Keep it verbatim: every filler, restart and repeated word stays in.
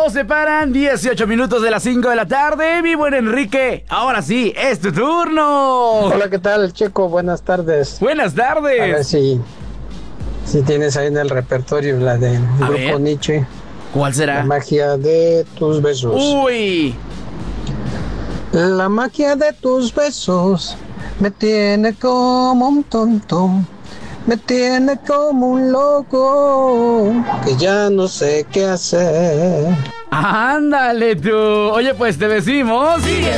Nos separan dieciocho minutos de las cinco de la tarde. Mi buen Enrique, ahora sí, es tu turno. Hola, ¿qué tal, Checo? Buenas tardes. Buenas A ver tardes. si, si tienes ahí en el repertorio la del A grupo ver. Nietzsche. ¿Cuál La será? magia de tus besos. Uy. La magia de tus besos me tiene como un tonto, me tiene como un loco, que ya no sé qué hacer. Ándale tú. Oye, pues te decimos. ¡Sigue